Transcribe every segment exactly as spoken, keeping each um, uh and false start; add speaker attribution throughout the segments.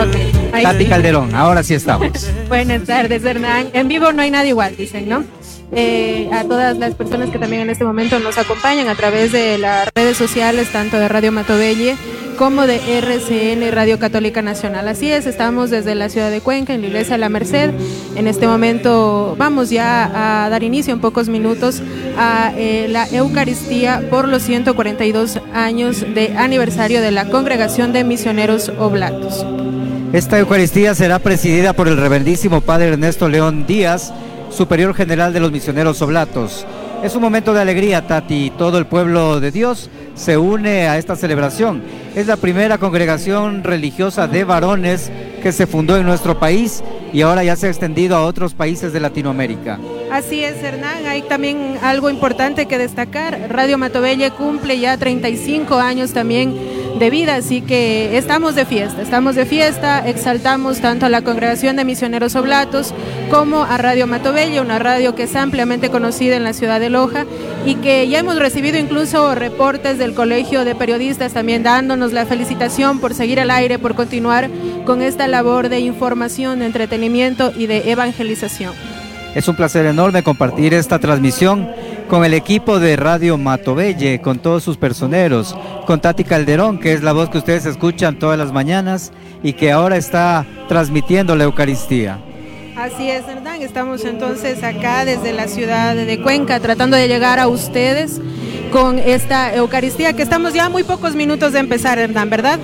Speaker 1: Ok. Ahí
Speaker 2: Tati
Speaker 1: sí.
Speaker 2: Calderón, ahora sí estamos.
Speaker 1: Buenas tardes, Hernán. En vivo no hay nadie igual, dicen, ¿no? Eh, a todas las personas que también en este momento nos acompañan a través de las redes sociales, tanto de Radio Matovelle como de R C N Radio Católica Nacional. Así es, estamos desde la ciudad de Cuenca, en la iglesia de La Merced. En este momento vamos ya a dar inicio en pocos minutos a eh, la Eucaristía por los ciento cuarenta y dos años de aniversario de la Congregación de Misioneros Oblatos.
Speaker 2: Esta Eucaristía será presidida por el reverendísimo Padre Ernesto León Díaz, Superior General de los Misioneros Oblatos. Es un momento de alegría, Tati. Todo el pueblo de Dios se une a esta celebración. Es la primera congregación religiosa de varones que se fundó en nuestro país y ahora ya se ha extendido a otros países de Latinoamérica.
Speaker 1: Así es, Hernán. Hay también algo importante que destacar. Radio Matovelle cumple ya treinta y cinco años también de vida, así que estamos de fiesta, estamos de fiesta, exaltamos tanto a la Congregación de Misioneros Oblatos como a Radio Matovelle, una radio que es ampliamente conocida en la ciudad de Loja y que ya hemos recibido incluso reportes del Colegio de Periodistas también dándonos la felicitación por seguir al aire, por continuar con esta labor de información, de entretenimiento y de evangelización.
Speaker 2: Es un placer enorme compartir esta transmisión con el equipo de Radio Matovelle, con todos sus personeros, con Tati Calderón, que es la voz que ustedes escuchan todas las mañanas y que ahora está transmitiendo la Eucaristía.
Speaker 1: Así es, Hernán, estamos entonces acá desde la ciudad de Cuenca tratando de llegar a ustedes con esta Eucaristía que estamos ya a muy pocos minutos de empezar, Hernán, ¿verdad?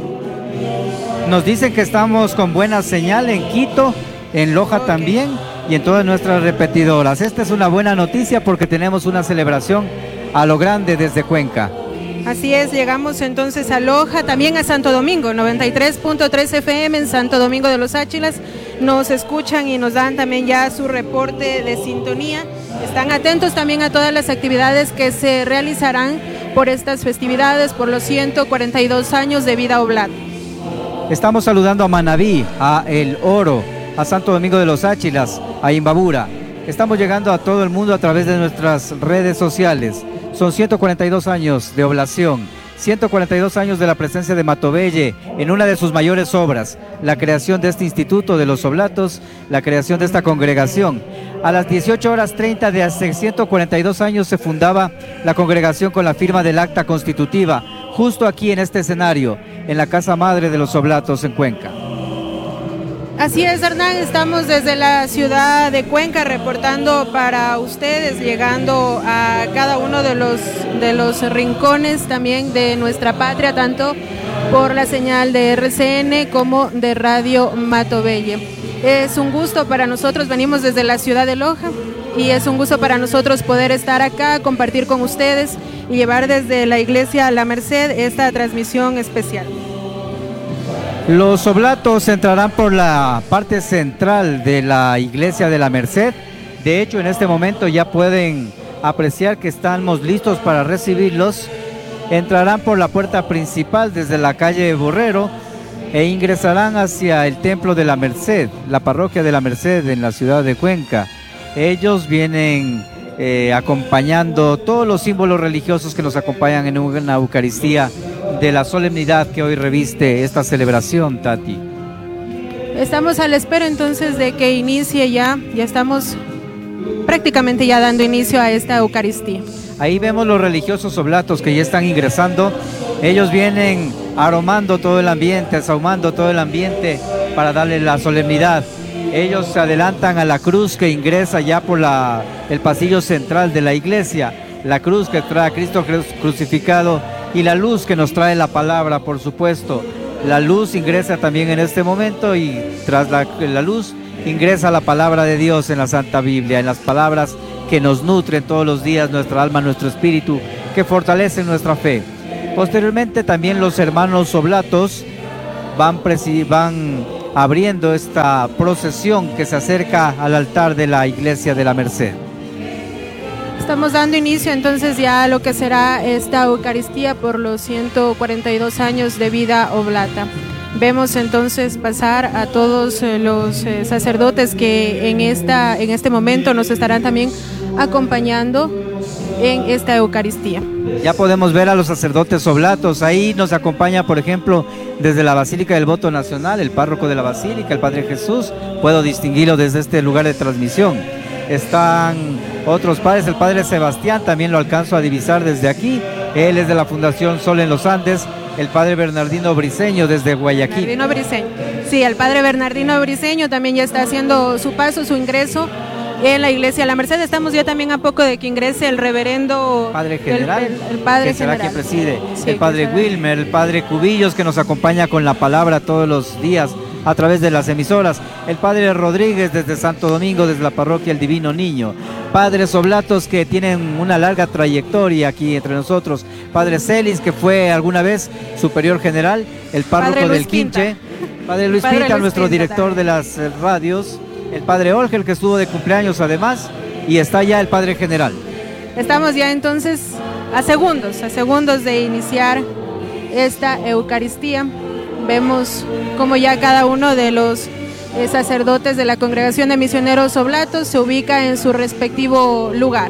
Speaker 2: Nos dicen que estamos con buena señal en Quito, en Loja okay. también y en todas nuestras repetidoras. Esta es una buena noticia porque tenemos una celebración a lo grande desde Cuenca.
Speaker 1: Así es, llegamos entonces a Loja, también a Santo Domingo, noventa y tres punto tres F M en Santo Domingo de los Áchilas. Nos escuchan y nos dan también ya su reporte de sintonía. Están atentos también a todas las actividades que se realizarán por estas festividades, por los ciento cuarenta y dos años de vida oblata.
Speaker 2: Estamos saludando a Manabí, a El Oro, a Santo Domingo de los Áchilas, a Imbabura. Estamos llegando a todo el mundo a través de nuestras redes sociales. Son ciento cuarenta y dos años de oblación, ciento cuarenta y dos años de la presencia de Matovelle en una de sus mayores obras, la creación de este Instituto de los Oblatos, la creación de esta congregación. A las dieciocho horas treinta de hace ciento cuarenta y dos años se fundaba la congregación con la firma del acta constitutiva, justo aquí en este escenario, en la Casa Madre de los Oblatos en Cuenca.
Speaker 1: Así es, Hernán, estamos desde la ciudad de Cuenca reportando para ustedes, llegando a cada uno de los, de los rincones también de nuestra patria, tanto por la señal de R C N como de Radio Matovelle. Es un gusto para nosotros, venimos desde la ciudad de Loja y es un gusto para nosotros poder estar acá, compartir con ustedes y llevar desde la iglesia La Merced esta transmisión especial.
Speaker 2: Los oblatos entrarán por la parte central de la iglesia de La Merced. De hecho, en este momento ya pueden apreciar que estamos listos para recibirlos. Entrarán por la puerta principal desde la calle Borrero e ingresarán hacia el templo de La Merced, la parroquia de La Merced en la ciudad de Cuenca. Ellos vienen eh, acompañando todos los símbolos religiosos que nos acompañan en una Eucaristía de la solemnidad que hoy reviste esta celebración, Tati.
Speaker 1: Estamos a la espera entonces de que inicie ya, ya estamos prácticamente ya dando inicio a esta Eucaristía.
Speaker 2: Ahí vemos los religiosos oblatos que ya están ingresando. Ellos vienen aromando todo el ambiente, sahumando todo el ambiente para darle la solemnidad. Ellos se adelantan a la cruz que ingresa ya por la, el pasillo central de la iglesia, la cruz que trae a Cristo crucificado y la luz que nos trae la palabra, por supuesto. La luz ingresa también en este momento y tras la, la luz ingresa la palabra de Dios en la Santa Biblia, en las palabras que nos nutren todos los días nuestra alma, nuestro espíritu, que fortalecen nuestra fe. Posteriormente también los hermanos oblatos van, van abriendo esta procesión que se acerca al altar de la iglesia de La Merced.
Speaker 1: Estamos dando inicio entonces ya a lo que será esta Eucaristía por los ciento cuarenta y dos años de vida oblata. Vemos entonces pasar a todos los sacerdotes que en, esta, en este momento nos estarán también acompañando en esta Eucaristía.
Speaker 2: Ya podemos ver a los sacerdotes oblatos. Ahí nos acompaña, por ejemplo, desde la Basílica del Voto Nacional, el párroco de la Basílica, el Padre Jesús. Puedo distinguirlo desde este lugar de transmisión. Están otros padres, el Padre Sebastián, también lo alcanzo a divisar desde aquí. Él es de la Fundación Sol en los Andes. El Padre Bernardino Briceño desde Guayaquil.
Speaker 1: Bernardino Briceño. Sí, el Padre Bernardino Briceño también ya está haciendo su paso, su ingreso en la Iglesia La Merced. Estamos ya también a poco de que ingrese el reverendo
Speaker 2: Padre General,
Speaker 1: el, el, el Padre
Speaker 2: que será
Speaker 1: General.
Speaker 2: quien preside,
Speaker 1: sí,
Speaker 2: el Padre Wilmer, el Padre Cubillos, que nos acompaña con la palabra todos los días a través de las emisoras, el Padre Rodríguez desde Santo Domingo, desde la parroquia El Divino Niño, padres oblatos que tienen una larga trayectoria aquí entre nosotros, Padre Celis, que fue alguna vez superior general, el párroco del Quinche, Padre Luis
Speaker 1: Padre
Speaker 2: Pinta,
Speaker 1: Luis
Speaker 2: nuestro
Speaker 1: Pinta
Speaker 2: director
Speaker 1: también.
Speaker 2: de las eh, radios, el Padre Olgel, que estuvo de cumpleaños además, y está ya el Padre General.
Speaker 1: Estamos ya entonces a segundos, a segundos de iniciar esta Eucaristía. Vemos como ya cada uno de los eh, sacerdotes de la Congregación de Misioneros Oblatos se ubica en su respectivo lugar.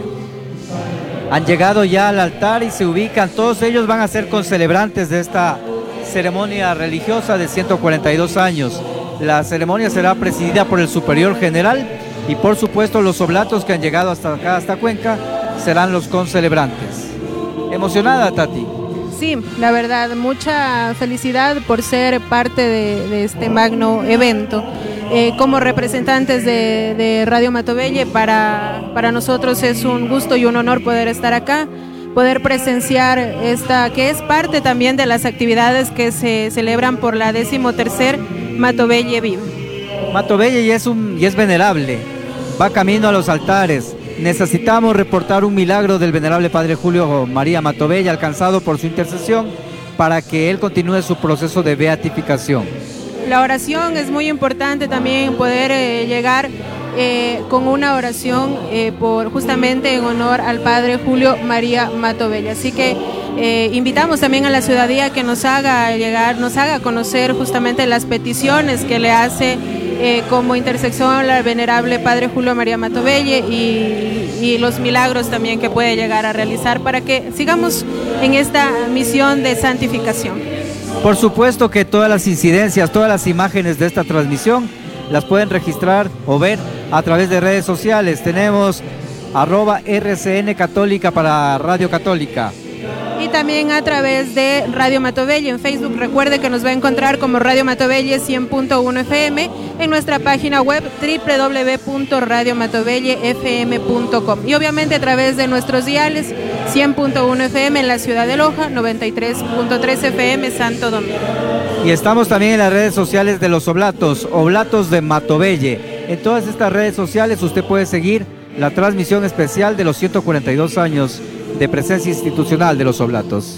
Speaker 2: Han llegado ya al altar y se ubican, todos ellos van a ser concelebrantes de esta ceremonia religiosa de ciento cuarenta y dos años. La ceremonia será presidida por el Superior General y por supuesto los oblatos que han llegado hasta acá, hasta Cuenca, serán los concelebrantes. ¿Emocionada, Tati?
Speaker 1: Sí, la verdad, mucha felicidad por ser parte de, de este magno evento. Eh, como representantes de, de Radio Matovelle, para, para nosotros es un gusto y un honor poder estar acá, poder presenciar esta, que es parte también de las actividades que se celebran por la decimotercer Matovelle Vive.
Speaker 2: Matovelle ya es, un, ya es venerable, va camino a los altares. Necesitamos reportar un milagro del venerable Padre Julio María Matovelle, alcanzado por su intercesión, para que él continúe su proceso de beatificación.
Speaker 1: La oración es muy importante también, poder eh, llegar eh, con una oración eh, por justamente en honor al Padre Julio María Matovelle. Así que eh, invitamos también a la ciudadanía que nos haga llegar, nos haga conocer justamente las peticiones que le hace Eh, como intersección al venerable Padre Julio María Matovelle y, y los milagros también que puede llegar a realizar para que sigamos en esta misión de santificación.
Speaker 2: Por supuesto que todas las incidencias, todas las imágenes de esta transmisión las pueden registrar o ver a través de redes sociales. Tenemos arroba R C N Católica para Radio Católica.
Speaker 1: Y también a través de Radio Matovelle en Facebook. Recuerde que nos va a encontrar como Radio Matovelle cien punto uno F M en nuestra página web doble u doble u doble u punto radio matovelle f m punto com y obviamente a través de nuestros diales cien punto uno F M en la ciudad de Loja, noventa y tres punto tres F M Santo Domingo.
Speaker 2: Y estamos también en las redes sociales de los Oblatos, Oblatos de Matovelle. En todas estas redes sociales usted puede seguir la transmisión especial de los ciento cuarenta y dos años de presencia institucional de los Oblatos.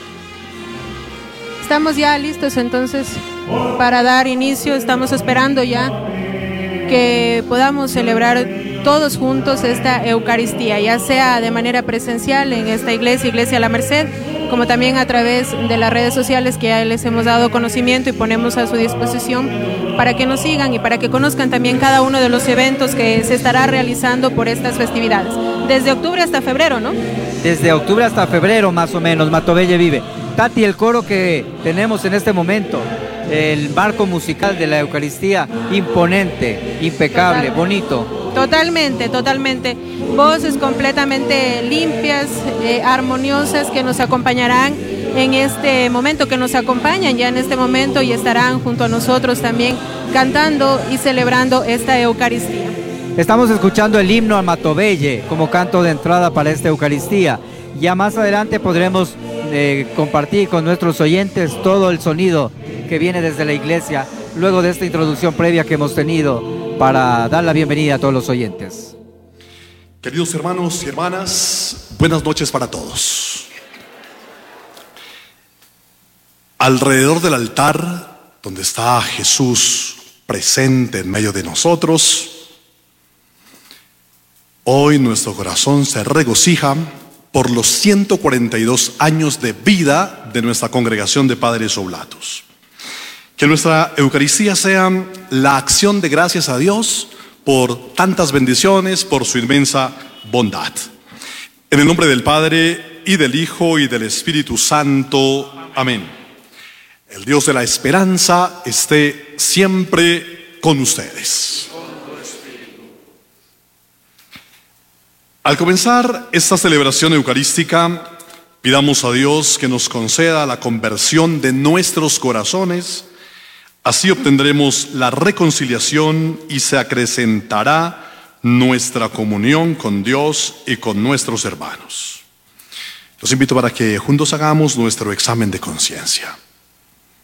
Speaker 1: Estamos ya listos entonces para dar inicio, estamos esperando ya que podamos celebrar todos juntos esta Eucaristía, ya sea de manera presencial en esta iglesia, Iglesia La Merced, como también a través de las redes sociales que ya les hemos dado conocimiento y ponemos a su disposición para que nos sigan y para que conozcan también cada uno de los eventos que se estará realizando por estas festividades. Desde octubre hasta febrero, ¿no?
Speaker 2: Desde octubre hasta febrero más o menos, Matovelle vive. Tati, el coro que tenemos en este momento, el marco musical de la Eucaristía, imponente, impecable, Total. bonito.
Speaker 1: Totalmente, totalmente. Voces completamente limpias, eh, armoniosas que nos acompañarán en este momento, que nos acompañan ya en este momento y estarán junto a nosotros también cantando y celebrando esta Eucaristía.
Speaker 2: Estamos escuchando el himno a Matovelle como canto de entrada para esta Eucaristía. Ya más adelante podremos eh, compartir con nuestros oyentes todo el sonido que viene desde la iglesia, luego de esta introducción previa que hemos tenido para dar la bienvenida a todos los oyentes.
Speaker 3: Queridos hermanos y hermanas, buenas noches para todos. Alrededor del altar, donde está Jesús presente en medio de nosotros, hoy nuestro corazón se regocija por los ciento cuarenta y dos años de vida de nuestra congregación de Padres Oblatos. Que nuestra Eucaristía sea la acción de gracias a Dios por tantas bendiciones, por su inmensa bondad. En el nombre del Padre, y del Hijo, y del Espíritu Santo. Amén. El Dios de la esperanza esté siempre con ustedes. Al comenzar esta celebración eucarística, pidamos a Dios que nos conceda la conversión de nuestros corazones. Así obtendremos la reconciliación y se acrecentará nuestra comunión con Dios y con nuestros hermanos. Los invito para que juntos hagamos nuestro examen de conciencia.